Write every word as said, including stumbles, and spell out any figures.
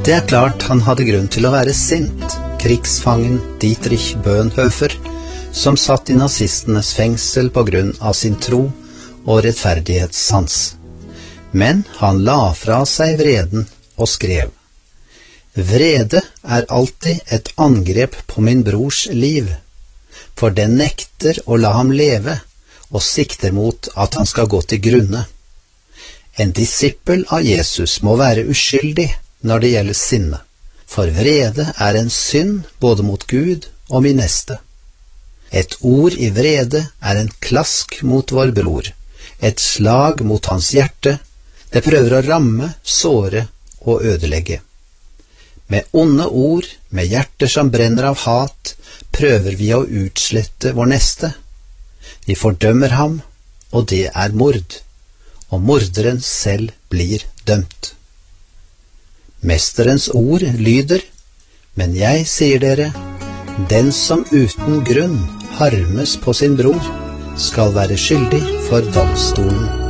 Det er klart han hadde grunn til å være sint, krigsfangen Dietrich Bonhoeffer, som satt i nazistenes fengsel på grunn av sin tro og rettferdighetssans. Men han la fra seg vreden og skrev: «Vrede er alltid et angrep på min brors liv, for den nekter å la ham leve og sikter mot at han skal gå til grunne. En disippel av Jesus må være uskyldig når det gjelder sinne, for vrede er en synd både mot Gud og min neste. Et ord i vrede er en klask mot vår bror, et slag mot hans hjerte, det prøver å ramme, såre og ødelegge. Med onde ord, med hjerter som brenner av hat, prøver vi å utslette vår neste. Vi fordømmer ham, og det er mord, og morderen selv blir dømt. Mesterens ord lyder: men jeg sier dere, den som uten grunn harmes på sin bror, skal være skyldig for domstolen.